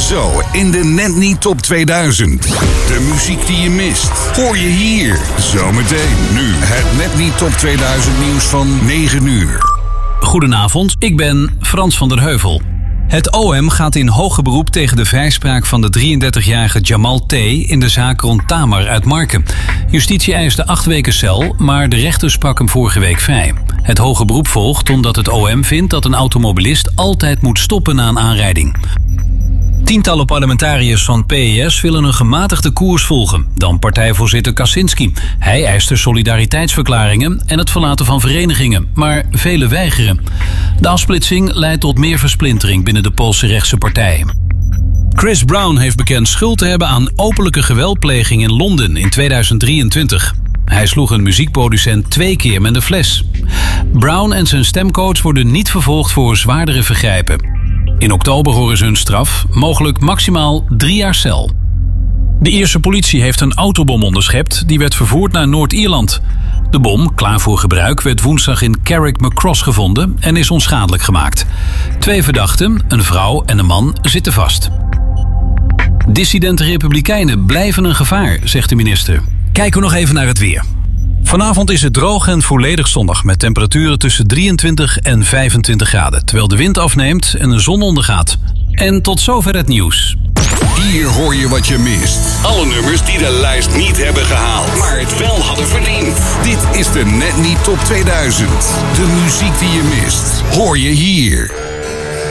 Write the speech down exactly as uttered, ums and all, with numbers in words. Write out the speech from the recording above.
Zo in de Net Niet Top tweeduizend. De muziek die je mist, hoor je hier. Zometeen. Nu het Net Niet Top tweeduizend nieuws van negen uur. Goedenavond, ik ben Frans van der Heuvel. Het O M gaat in hoger beroep tegen de vrijspraak van de drieëndertigjarige Jamal T. in de zaak rond Tamar uit Marken. Justitie eiste acht weken cel, maar de rechter sprak hem vorige week vrij. Het hoger beroep volgt omdat het O M vindt dat een automobilist altijd moet stoppen na een aanrijding. Tientallen parlementariërs van P E S willen een gematigde koers volgen dan partijvoorzitter Kaczynski. Hij eist er solidariteitsverklaringen en het verlaten van verenigingen, maar velen weigeren. De afsplitsing leidt tot meer versplintering binnen de Poolse rechtse partijen. Chris Brown heeft bekend schuld te hebben aan openlijke geweldpleging in Londen in tweeduizend drieëntwintig. Hij sloeg een muziekproducent twee keer met een fles. Brown en zijn stemcoach worden niet vervolgd voor zwaardere vergrijpen. In oktober horen ze hun straf, mogelijk maximaal drie jaar cel. De Ierse politie heeft een autobom onderschept die werd vervoerd naar Noord-Ierland. De bom, klaar voor gebruik, werd woensdag in Carrickmacross gevonden en is onschadelijk gemaakt. Twee verdachten, een vrouw en een man, zitten vast. Dissidente republikeinen blijven een gevaar, zegt de minister. Kijken we nog even naar het weer. Vanavond is het droog en volledig zonnig met temperaturen tussen drieëntwintig en vijfentwintig graden, terwijl de wind afneemt en de zon ondergaat. En tot zover het nieuws. Hier hoor je wat je mist. Alle nummers die de lijst niet hebben gehaald, maar het wel hadden verdiend. Dit is de Net Niet Top tweeduizend. De muziek die je mist, hoor je hier.